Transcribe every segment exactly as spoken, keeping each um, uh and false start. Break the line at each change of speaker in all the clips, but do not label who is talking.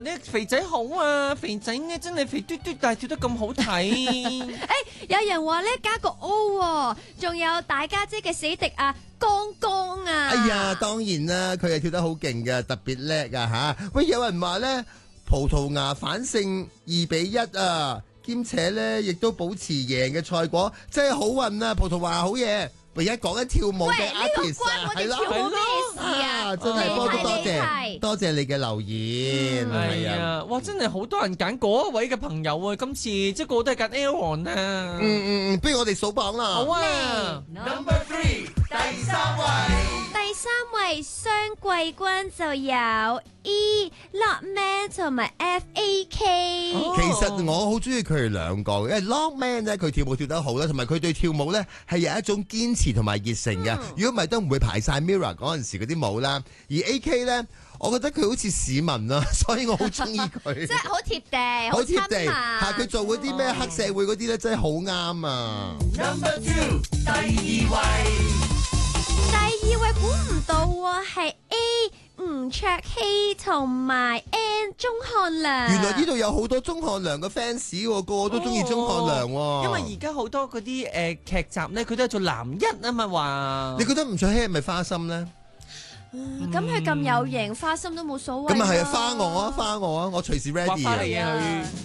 你肥仔好啊，肥仔咧真係肥嘟嘟，但係跳得咁好睇。
誒，有人話咧加個 O 喎，仲有大家姐嘅死敵啊，剛剛啊。
哎呀，當然啦，佢係跳得好勁嘅，特別叻啊吓。喂，有人話咧葡萄牙反勝二比一啊，兼且咧亦都保持贏嘅賽果，真係好運啊！葡萄牙好嘢。而家講緊跳舞嘅 artist 啊，係咯，
跳舞咩事啊？
真係多多多謝，
謝
多謝你嘅留言。
係啊，哇，真係好多人揀嗰一位嘅朋友啊！今次即係個個都係揀 Aaron 啊。
嗯嗯嗯，不如我哋數榜啦。
好啊
Number three 第三位，
第三位雙季軍就有 E Lockman 同埋 F A K。
哦
其實我好中意佢哋兩個，因為 Lockman 咧佢跳舞跳得好啦，同埋佢對跳舞咧係有一種堅持同埋熱誠嘅。如果唔係都唔會排晒 Mirror 嗰陣時嗰啲舞啦。而 A K 咧，我覺得佢好似市民啊，所以我好中意佢。
即係好貼地，
好貼地，
嚇
嚇佢做嗰啲咩黑社會嗰啲咧，真係好啱啊！
Number two 第二位，
第二位估唔到喎，係 A 吳卓羲同埋 N 鐘漢良。
原來呢度有好多鐘漢良嘅 fans 喎，個個都中意鐘漢良喎。
因為而家好多嗰啲誒劇集咧，佢都係做男一啊嘛話。
你覺得吳卓羲係咪花心咧？
咁佢咁有型，花心都冇所謂。
咁啊係啊，花我啊，花我啊，我隨時 ready
畫花
啊！
嚟啊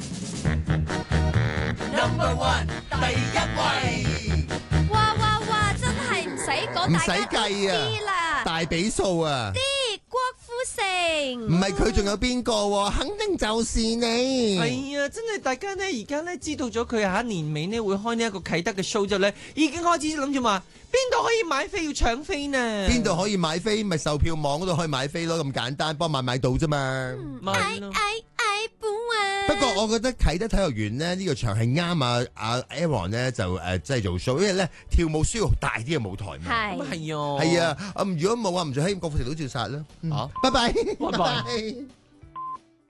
佢。
Number one 第一位，
哇哇哇，真係唔使講，
唔使計啊
啲啦，
大比數啊！
啲郭富城。
唔係佢仲有邊個喎？肯定就是你。
係啊，真係大家咧而家咧知道咗佢下年尾咧會開呢一個啟德嘅 show 之後咧，已經開始諗住話邊度可以買飛要搶飛呢？
邊度可以買飛？咪售票網嗰度可以買飛咯，咁簡單，幫買買到啫嘛。
咪
愛
咯
愛愛不完。
不過我覺得啟德體育園呢，呢、呢個場係啱啊！阿 Aaron 咧就誒即係做 show，因為咧跳舞需要大啲嘅舞台嘛。
係
咁係啊，
係啊，咁如果冇啊，唔做希望郭富城都照殺啦。
啊
拜拜，
拜拜。